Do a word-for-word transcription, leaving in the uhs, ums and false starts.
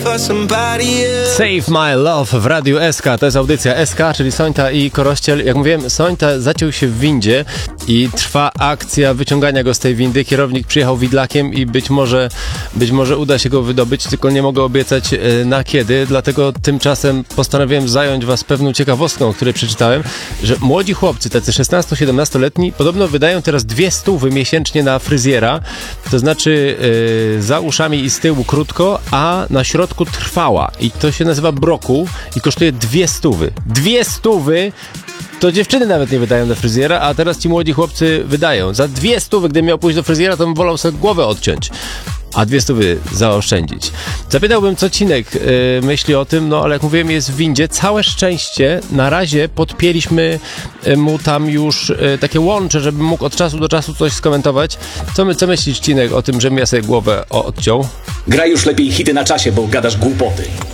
Save My Love w Radiu S K, to jest audycja S K, czyli Sońta i Korościel. Jak mówiłem, Sońta zaciął się w windzie i trwa akcja wyciągania go z tej windy. Kierownik przyjechał widlakiem i być może, być może uda się go wydobyć, tylko nie mogę obiecać na kiedy, dlatego tymczasem postanowiłem zająć was pewną ciekawostką, o której przeczytałem, że młodzi chłopcy, tacy szesnasto-siedemnastoletni, podobno wydają teraz dwie stówy miesięcznie na fryzjera, to znaczy yy, za uszami i z tyłu krótko, a na środku trwała i to się nazywa brokuł i kosztuje dwie stówy. Dwie stówy! To dziewczyny nawet nie wydają na fryzjera, a teraz ci młodzi chłopcy wydają. Za dwie stówy, gdybym miał pójść do fryzjera, to bym wolał sobie głowę odciąć, a dwie stówy zaoszczędzić. Zapytałbym, co Cinek yy, myśli o tym, no ale jak mówiłem, jest w windzie. Całe szczęście, na razie podpięliśmy yy, mu tam już yy, takie łącze, żeby mógł od czasu do czasu coś skomentować. Co, my, co myślisz, Cinek, o tym, żebym ja sobie głowę odciął? Graj już lepiej hity na czasie, bo gadasz głupoty.